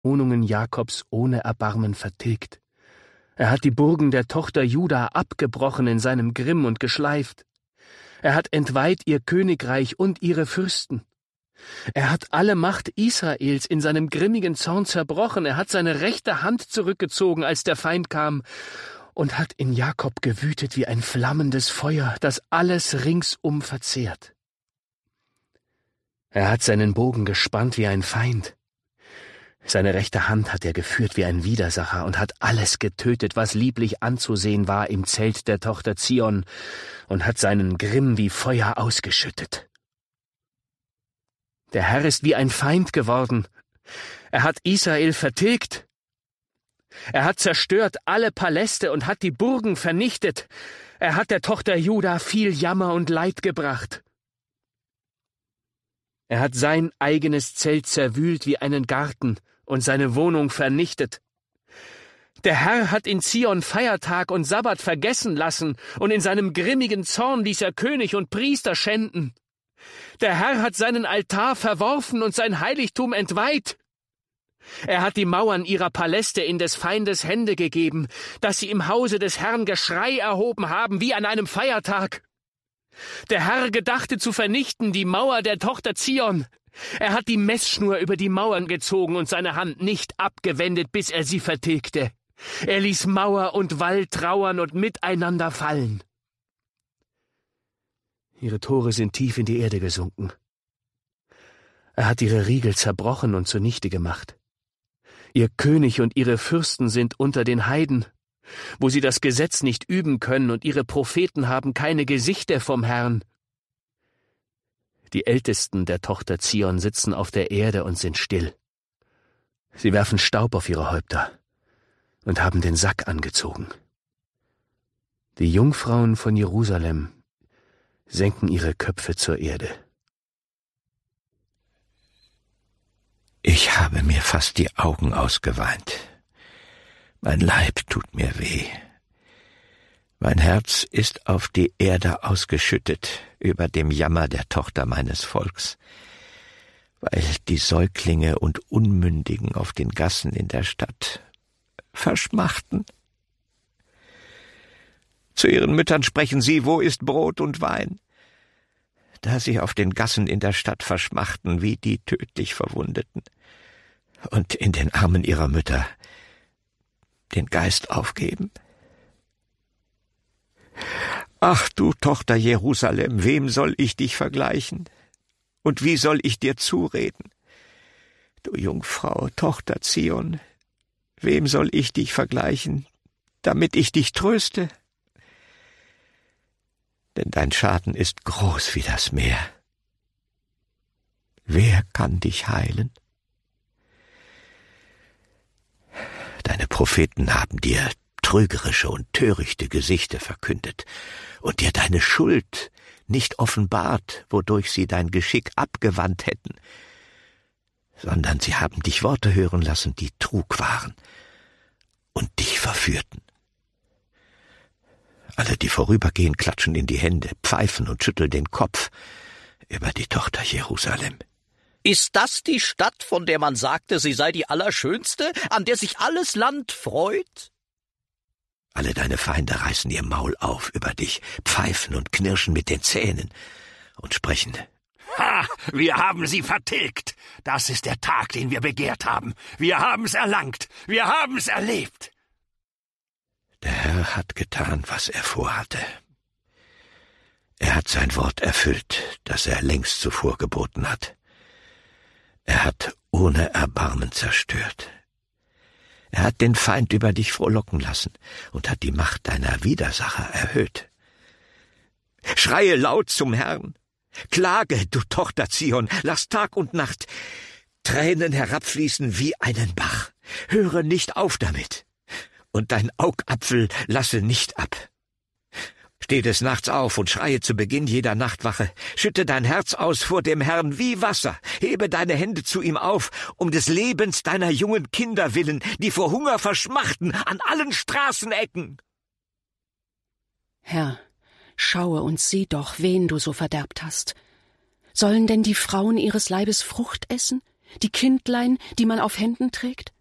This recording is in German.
Wohnungen Jakobs ohne Erbarmen vertilgt. Er hat die Burgen der Tochter Juda abgebrochen in seinem Grimm und geschleift. Er hat entweiht ihr Königreich und ihre Fürsten. Er hat alle Macht Israels in seinem grimmigen Zorn zerbrochen. Er hat seine rechte Hand zurückgezogen, als der Feind kam, und hat in Jakob gewütet wie ein flammendes Feuer, das alles ringsum verzehrt. Er hat seinen Bogen gespannt wie ein Feind. Seine rechte Hand hat er geführt wie ein Widersacher und hat alles getötet, was lieblich anzusehen war im Zelt der Tochter Zion, und hat seinen Grimm wie Feuer ausgeschüttet. Der Herr ist wie ein Feind geworden. Er hat Israel vertilgt. Er hat zerstört alle Paläste und hat die Burgen vernichtet. Er hat der Tochter Juda viel Jammer und Leid gebracht. Er hat sein eigenes Zelt zerwühlt wie einen Garten und seine Wohnung vernichtet. Der Herr hat in Zion Feiertag und Sabbat vergessen lassen, und in seinem grimmigen Zorn ließ er König und Priester schänden. Der Herr hat seinen Altar verworfen und sein Heiligtum entweiht. Er hat die Mauern ihrer Paläste in des Feindes Hände gegeben, dass sie im Hause des Herrn Geschrei erhoben haben wie an einem Feiertag. Der Herr gedachte zu vernichten die Mauer der Tochter Zion. Er hat die Messschnur über die Mauern gezogen und seine Hand nicht abgewendet, bis er sie vertilgte. Er ließ Mauer und Wall trauern und miteinander fallen. Ihre Tore sind tief in die Erde gesunken. Er hat ihre Riegel zerbrochen und zunichte gemacht. Ihr König und ihre Fürsten sind unter den Heiden, wo sie das Gesetz nicht üben können, und ihre Propheten haben keine Gesichter vom Herrn. Die Ältesten der Tochter Zion sitzen auf der Erde und sind still. Sie werfen Staub auf ihre Häupter und haben den Sack angezogen. Die Jungfrauen von Jerusalem senken ihre Köpfe zur Erde. Ich habe mir fast die Augen ausgeweint. Mein Leib tut mir weh. Mein Herz ist auf die Erde ausgeschüttet über dem Jammer der Tochter meines Volks, weil die Säuglinge und Unmündigen auf den Gassen in der Stadt verschmachten. Zu ihren Müttern sprechen sie, wo ist Brot und Wein? Da sie auf den Gassen in der Stadt verschmachten wie die tödlich Verwundeten und in den Armen ihrer Mütter den Geist aufgeben. Ach du Tochter Jerusalem, wem soll ich dich vergleichen? Und wie soll ich dir zureden? Du Jungfrau, Tochter Zion, wem soll ich dich vergleichen, damit ich dich tröste? Denn dein Schaden ist groß wie das Meer. Wer kann dich heilen? Deine Propheten haben dir trügerische und törichte Gesichter verkündet und dir deine Schuld nicht offenbart, wodurch sie dein Geschick abgewandt hätten, sondern sie haben dich Worte hören lassen, die Trug waren und dich verführten. Alle, die vorübergehen, klatschen in die Hände, pfeifen und schütteln den Kopf über die Tochter Jerusalem. Ist das die Stadt, von der man sagte, sie sei die allerschönste, an der sich alles Land freut? Alle deine Feinde reißen ihr Maul auf über dich, pfeifen und knirschen mit den Zähnen und sprechen: Ha, wir haben sie vertilgt. Das ist der Tag, den wir begehrt haben. Wir haben's erlangt. Wir haben's erlebt. Der Herr hat getan, was er vorhatte. Er hat sein Wort erfüllt, das er längst zuvor geboten hat. Er hat ohne Erbarmen zerstört. Er hat den Feind über dich frohlocken lassen und hat die Macht deiner Widersacher erhöht. Schreie laut zum Herrn. Klage, du Tochter Zion, lass Tag und Nacht Tränen herabfließen wie einen Bach. Höre nicht auf damit. Und dein Augapfel lasse nicht ab. Steh des Nachts auf und schreie zu Beginn jeder Nachtwache. Schütte dein Herz aus vor dem Herrn wie Wasser. Hebe deine Hände zu ihm auf, um des Lebens deiner jungen Kinder willen, die vor Hunger verschmachten an allen Straßenecken. Herr, schaue und sieh doch, wen du so verderbt hast. Sollen denn die Frauen ihres Leibes Frucht essen, die Kindlein, die man auf Händen trägt?